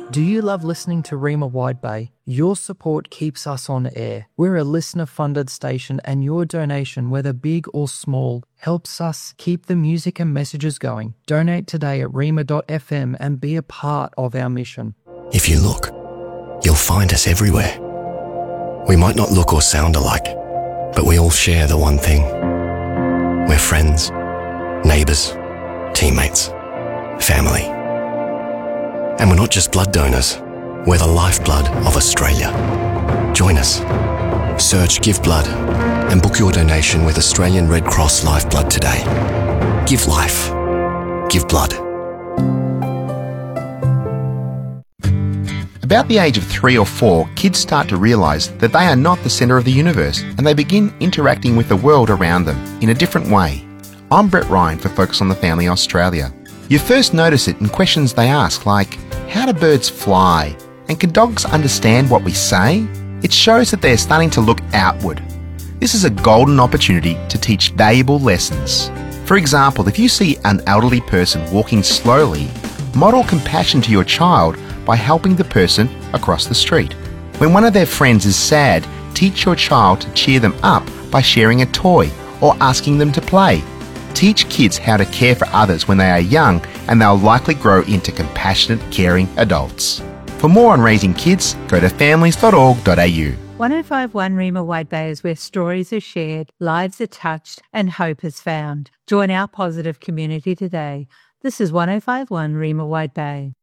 Do you love listening to Rima Wide Bay? Your support keeps us on air. We're a listener-funded station and your donation, whether big or small, helps us keep the music and messages going. Donate today at rima.fm and be a part of our mission. If you look, you'll find us everywhere. We might not look or sound alike, but we all share the one thing. We're friends, neighbours, teammates, family. And we're not just blood donors, we're the lifeblood of Australia. Join us. Search Give Blood and book your donation with Australian Red Cross Lifeblood today. Give life. Give blood. About the age of 3 or 4, kids start to realise that they are not the centre of the universe and they begin interacting with the world around them in a different way. I'm Brett Ryan for Focus on the Family Australia. You first notice it in questions they ask like, how do birds fly? And can dogs understand what we say? It shows that they're starting to look outward. This is a golden opportunity to teach valuable lessons. For example, if you see an elderly person walking slowly, model compassion to your child by helping the person across the street. When one of their friends is sad, teach your child to cheer them up by sharing a toy or asking them to play. Teach kids how to care for others when they are young and they'll likely grow into compassionate, caring adults. For more on raising kids, go to families.org.au. 1051 Rima Wide Bay is where stories are shared, lives are touched and hope is found. Join our positive community today. This is 1051 Rima Wide Bay.